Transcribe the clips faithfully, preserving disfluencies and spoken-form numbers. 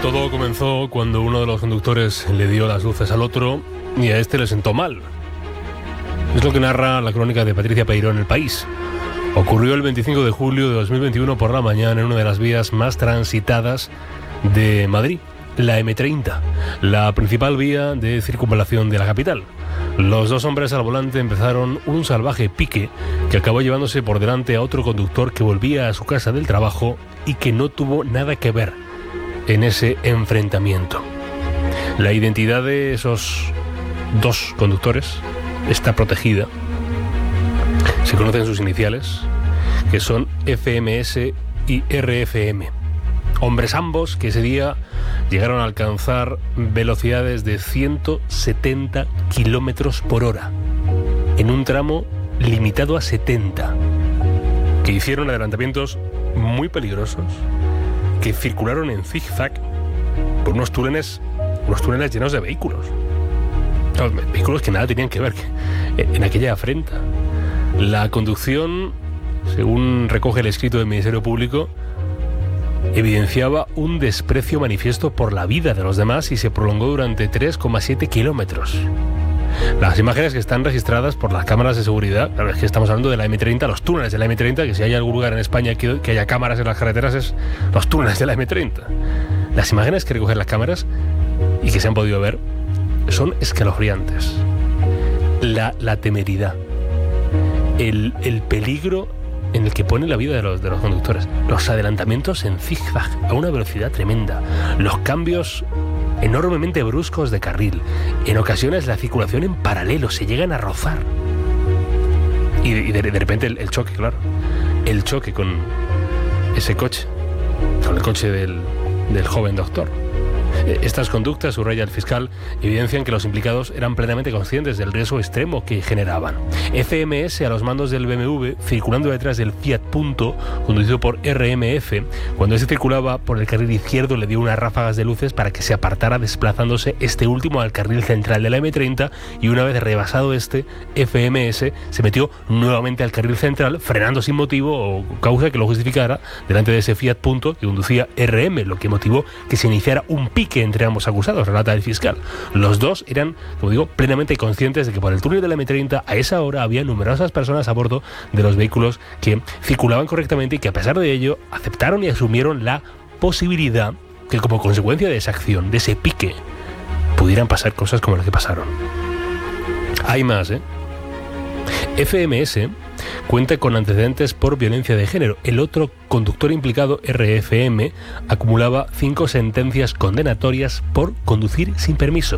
Todo comenzó cuando uno de los conductores le dio las luces al otro y a este le sentó mal. Es lo que narra la crónica de Patricia Peiró en El País. Ocurrió el veinticinco de julio de dos mil veintiuno por la mañana en una de las vías más transitadas de Madrid, la eme treinta, la principal vía de circunvalación de la capital. Los dos hombres al volante empezaron un salvaje pique que acabó llevándose por delante a otro conductor que volvía a su casa del trabajo y que no tuvo nada que ver en ese enfrentamiento. La identidad de esos dos conductores está protegida. Se conocen sus iniciales, que son efe eme ese y erre efe eme. Hombres ambos que ese día llegaron a alcanzar velocidades de ciento setenta kilómetros por hora en un tramo limitado a setenta, que hicieron adelantamientos muy peligrosos, que circularon en zigzag por unos túneles, unos túneles llenos de vehículos. Los vehículos que nada tenían que ver en aquella afrenta. La conducción, según recoge el escrito del Ministerio Público, evidenciaba un desprecio manifiesto por la vida de los demás y se prolongó durante tres coma siete kilómetros. Las imágenes que están registradas por las cámaras de seguridad, claro, es que estamos hablando de la eme treinta, los túneles de la eme treinta, que si hay algún lugar en España que, que haya cámaras en las carreteras es los túneles de la eme treinta. Las imágenes que recogen las cámaras y que se han podido ver son escalofriantes. La, la temeridad, el, el peligro en el que pone la vida de los, de los conductores, los adelantamientos en zigzag a una velocidad tremenda, los cambios enormemente bruscos de carril, en ocasiones la circulación en paralelo, se llegan a rozar y de, y de, de repente el, el choque, claro, el choque con ese coche, con el coche del, del joven doctor. Estas conductas, subraya el fiscal, evidencian que los implicados eran plenamente conscientes del riesgo extremo que generaban. efe eme ese, a los mandos del be eme ve, circulando detrás del Fiat Punto, conducido por erre eme efe, cuando este circulaba por el carril izquierdo le dio unas ráfagas de luces para que se apartara, desplazándose este último al carril central de la eme treinta, y una vez rebasado este, efe eme ese se metió nuevamente al carril central, frenando sin motivo o causa que lo justificara delante de ese Fiat Punto que conducía erre eme, lo que motivó que se iniciara un pique entre ambos acusados, relata el fiscal. Los dos eran, como digo, plenamente conscientes de que por el túnel de la eme treinta a esa hora había numerosas personas a bordo de los vehículos que circulaban correctamente y que a pesar de ello aceptaron y asumieron la posibilidad que como consecuencia de esa acción, de ese pique, pudieran pasar cosas como las que pasaron. Hay más, ¿eh? efe eme ese cuenta con antecedentes por violencia de género. El otro conductor implicado, erre efe eme, acumulaba cinco sentencias condenatorias por conducir sin permiso.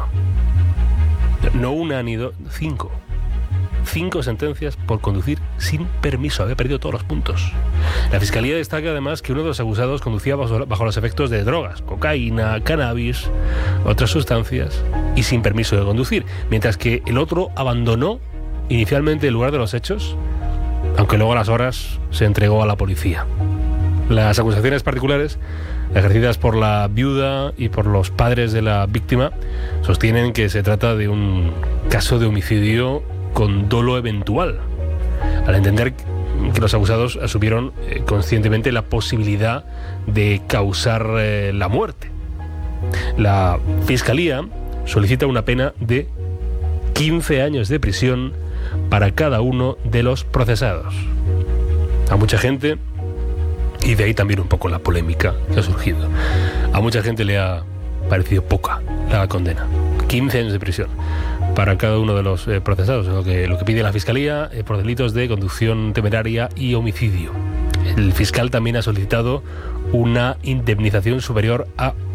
No una ni dos, cinco. Cinco sentencias por conducir sin permiso. Había perdido todos los puntos. La Fiscalía destaca además que uno de los acusados conducía bajo, bajo los efectos de drogas, cocaína, cannabis, otras sustancias, y sin permiso de conducir, mientras que el otro abandonó inicialmente el lugar de los hechos, aunque luego a las horas se entregó a la policía. Las acusaciones particulares, ejercidas por la viuda y por los padres de la víctima, sostienen que se trata de un caso de homicidio con dolo eventual, al entender que los acusados asumieron eh, conscientemente la posibilidad de causar eh, la muerte. La Fiscalía solicita una pena de quince años de prisión para cada uno de los procesados. A mucha gente, y de ahí también un poco la polémica que ha surgido, a mucha gente le ha parecido poca la condena. quince años de prisión para cada uno de los eh, procesados, lo que, lo que pide la Fiscalía eh, por delitos de conducción temeraria y homicidio. El fiscal también ha solicitado una indemnización superior a